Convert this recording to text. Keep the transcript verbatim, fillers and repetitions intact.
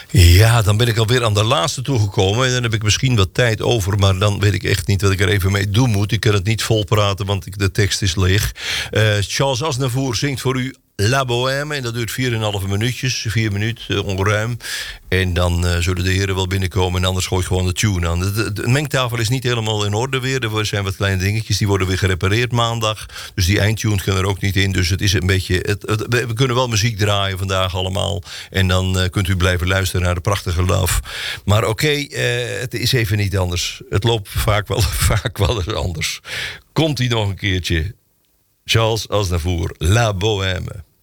Ja, dan ben ik alweer aan de laatste toegekomen. En dan heb ik misschien wat tijd over, maar dan weet ik echt niet wat ik er even mee doen moet. Ik kan het niet vol praten, want ik, de tekst is leeg. Uh, Charles Aznavour zingt voor u La Bohème. En dat duurt vier en een half minuutjes. Vier minuten, uh, onruim. En dan uh, zullen de heren wel binnenkomen. En anders gooi ik gewoon de tune aan. De, de, de mengtafel is niet helemaal in orde weer. Er zijn wat kleine dingetjes. Die worden weer gerepareerd maandag. Dus die eindtune kan er ook niet in. Dus het is een beetje... Het, het, we kunnen wel muziek draaien vandaag allemaal. En dan uh, kunt u blijven luisteren naar de prachtige love. Maar oké, okay, uh, het is even niet anders. Het loopt vaak wel, vaak wel eens anders. Komt-ie nog een keertje. Charles Aznavour, La Bohème.